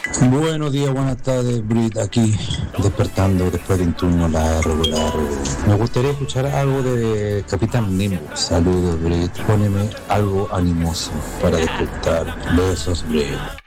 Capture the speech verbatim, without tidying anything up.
Buenos días, buenas tardes, Brit, aquí despertando después de un turno largo, largo. Me gustaría escuchar algo de Capitán Nimbus. Saludos, Brit. Póneme algo animoso para despertar. Besos, Brit.